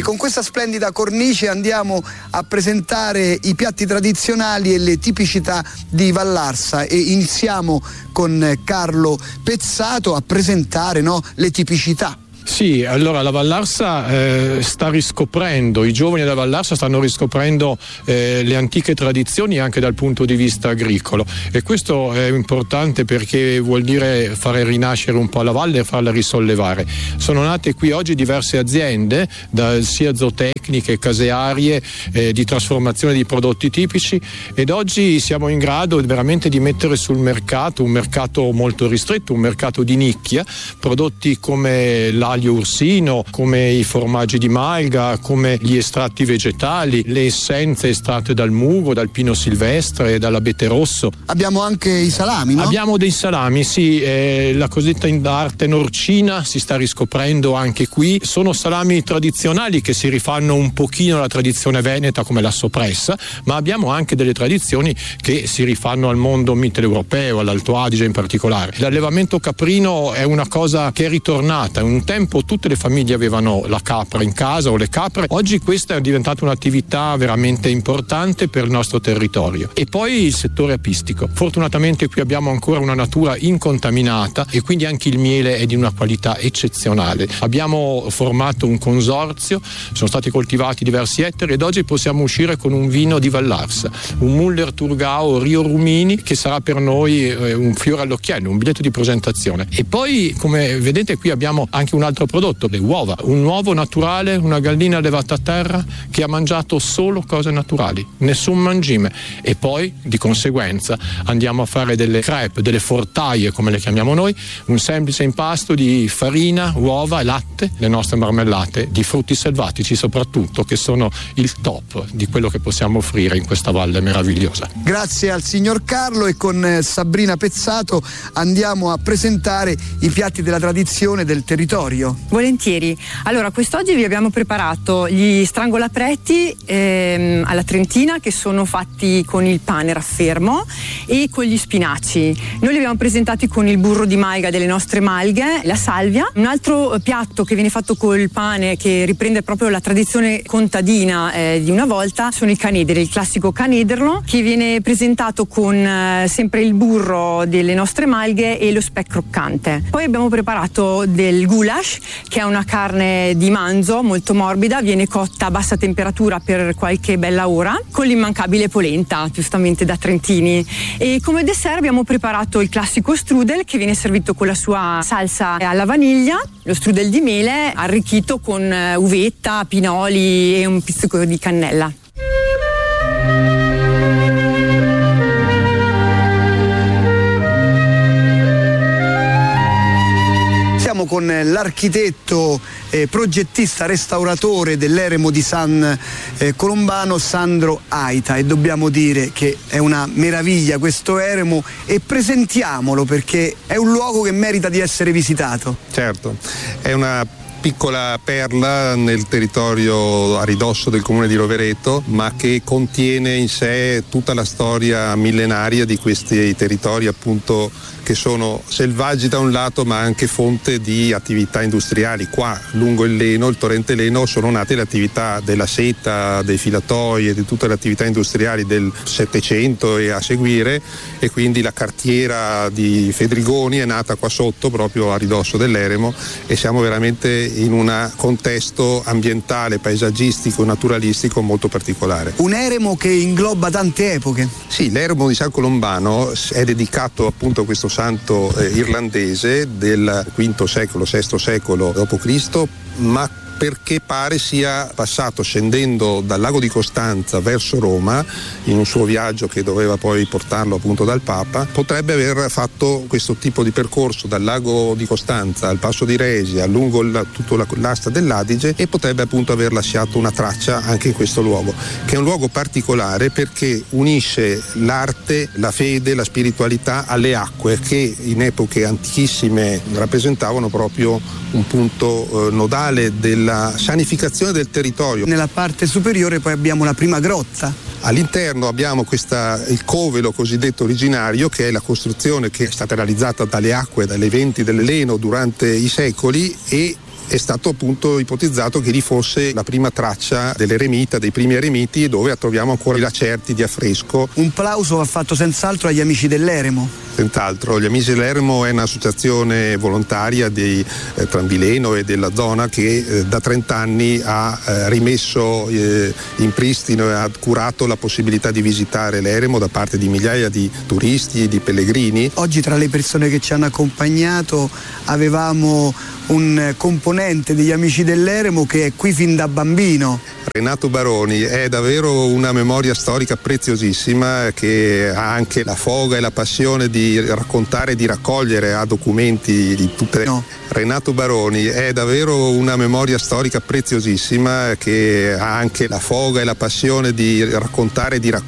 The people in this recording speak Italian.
con questa splendida cornice andiamo a presentare i piatti tradizionali e le tipicità di Vallarsa e iniziamo con Carlo Pezzato a presentare, no, le tipicità. Sì, allora la Vallarsa sta riscoprendo, i giovani della Vallarsa stanno riscoprendo le antiche tradizioni anche dal punto di vista agricolo, e questo è importante perché vuol dire fare rinascere un po' la valle e farla risollevare. Sono nate qui oggi diverse aziende, sia zootecniche, casearie, di trasformazione di prodotti tipici, ed oggi siamo in grado veramente di mettere sul mercato un mercato molto ristretto, un mercato di nicchia, prodotti come l'aglio ursino, come i formaggi di malga, come gli estratti vegetali, le essenze estratte dal mugo, dal pino silvestre e dall'abete rosso. Abbiamo anche i salami, no? Abbiamo dei salami, sì, la cosiddetta in arte norcina si sta riscoprendo anche qui. Sono salami tradizionali che si rifanno un pochino alla tradizione veneta come la soppressa, ma abbiamo anche delle tradizioni che si rifanno al mondo mitteleuropeo, all'Alto Adige in particolare. L'allevamento caprino è una cosa che è ritornata. Un tempo tutte le famiglie avevano la capra in casa o le capre, oggi questa è diventata un'attività veramente importante per il nostro territorio. E poi il settore apistico. Fortunatamente qui abbiamo ancora una natura incontaminata e quindi anche il miele è di una qualità eccezionale. Abbiamo formato un consorzio, sono stati coltivati diversi ettari ed oggi possiamo uscire con un vino di Vallarsa, un Müller Thurgau Rio Rumini, che sarà per noi un fiore all'occhiello, un biglietto di presentazione. E poi, come vedete, qui abbiamo anche un altro prodotto, le uova, un uovo naturale, una gallina allevata a terra che ha mangiato solo cose naturali, nessun mangime, e poi di conseguenza andiamo a fare delle crepe, delle fortaie come le chiamiamo noi, un semplice impasto di farina, uova e latte, le nostre marmellate di frutti selvatici soprattutto, che sono il top di quello che possiamo offrire in questa valle meravigliosa. Grazie al signor Carlo, e con Sabrina Pezzato andiamo a presentare i piatti della tradizione del territorio. Volentieri. Allora, quest'oggi vi abbiamo preparato gli strangolapreti alla trentina, che sono fatti con il pane raffermo e con gli spinaci. Noi li abbiamo presentati con il burro di malga delle nostre malghe, la salvia. Un altro piatto che viene fatto col pane, che riprende proprio la tradizione contadina di una volta, sono i canederi, il classico canederlo, che viene presentato con sempre il burro delle nostre malghe e lo speck croccante. Poi abbiamo preparato del goulash, che è una carne di manzo molto morbida, viene cotta a bassa temperatura per qualche bella ora, con l'immancabile polenta, giustamente da trentini. E come dessert abbiamo preparato il classico strudel, che viene servito con la sua salsa alla vaniglia, lo strudel di mele arricchito con uvetta, pinoli e un pizzico di cannella. Con l'architetto progettista restauratore dell'eremo di San Colombano, Sandro Aita, e dobbiamo dire che è una meraviglia questo eremo, e presentiamolo perché è un luogo che merita di essere visitato. Certo, è una piccola perla nel territorio a ridosso del comune di Rovereto, ma che contiene in sé tutta la storia millenaria di questi territori, appunto, che sono selvaggi da un lato ma anche fonte di attività industriali. Qua lungo il Leno, il torrente Leno, sono nate le attività della seta, dei filatoi e di tutte le attività industriali del Settecento e a seguire, e quindi la cartiera di Fedrigoni è nata qua sotto, proprio a ridosso dell'eremo, e siamo veramente in un contesto ambientale, paesaggistico, naturalistico molto particolare. Un eremo che ingloba tante epoche. Sì, l'eremo di San Colombano è dedicato appunto a questo santo irlandese del V secolo, VI secolo d.C., ma perché pare sia passato scendendo dal lago di Costanza verso Roma in un suo viaggio che doveva poi portarlo appunto dal Papa. Potrebbe aver fatto questo tipo di percorso dal lago di Costanza al Passo di Resia, lungo tutta l'asta dell'Adige, e potrebbe appunto aver lasciato una traccia anche in questo luogo, che è un luogo particolare perché unisce l'arte, la fede, la spiritualità alle acque, che in epoche antichissime rappresentavano proprio un punto nodale della sanificazione del territorio. Nella parte superiore poi abbiamo la prima grotta. All'interno abbiamo il covelo cosiddetto originario, che è la costruzione che è stata realizzata dalle acque, dalle venti del Leno durante i secoli, e è stato appunto ipotizzato che lì fosse la prima traccia dell'eremita, dei primi eremiti, dove troviamo ancora i lacerti di affresco. Un plauso va fatto senz'altro agli amici dell'Eremo. Senz'altro, gli Amici dell'Eremo è un'associazione volontaria di Tranvileno e della zona che da 30 anni ha rimesso in pristino e ha curato la possibilità di visitare l'Eremo da parte di migliaia di turisti e di pellegrini. Oggi tra le persone che ci hanno accompagnato avevamo un componente degli Amici dell'Eremo che è qui fin da bambino. Renato Baroni è davvero una memoria storica preziosissima, che ha anche la foga e la passione di raccontare e di raccogliere a documenti di tutte le... No. Renato Baroni è davvero una memoria storica preziosissima, che ha anche la foga e la passione di raccontare e di raccogliere